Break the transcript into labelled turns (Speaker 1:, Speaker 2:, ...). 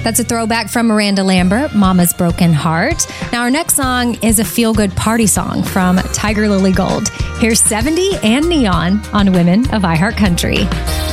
Speaker 1: That's a throwback from Miranda Lambert, Mama's Broken Heart. Now, our next song is a feel-good party song from Tiger Lily Gold. Here's 70 and Neon on Women of iHeart Country.